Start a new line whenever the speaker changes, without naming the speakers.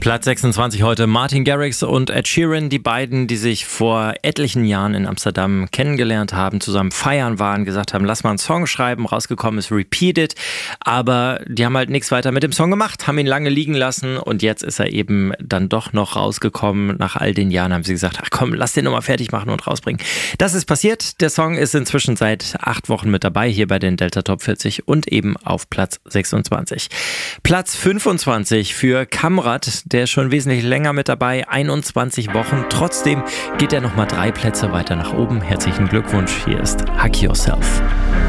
Platz 26 heute Martin Garrix und Ed Sheeran, die beiden, die sich vor etlichen Jahren in Amsterdam kennengelernt haben, zusammen feiern waren, gesagt haben, lass mal einen Song schreiben, rausgekommen ist Repeat It, aber die haben halt nichts weiter mit dem Song gemacht, haben ihn lange liegen lassen und jetzt ist er eben dann doch noch rausgekommen. Nach all den Jahren haben sie gesagt, ach komm, lass den nochmal fertig machen und rausbringen. Das ist passiert, der Song ist inzwischen seit 8 Wochen mit dabei, hier bei den Delta Top 40 und eben auf Platz 26. Platz 25 für Kamrat, der ist schon wesentlich länger mit dabei, 21 Wochen. Trotzdem geht er nochmal 3 Plätze weiter nach oben. Herzlichen Glückwunsch, hier ist Hug Yourself.